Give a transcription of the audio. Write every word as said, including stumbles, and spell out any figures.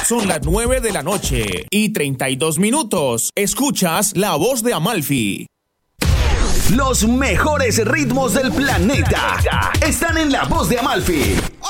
Son las nueve de la noche y treinta y dos minutos. Escuchas La Voz de Amalfi. Los mejores ritmos del planeta están en La Voz de Amalfi.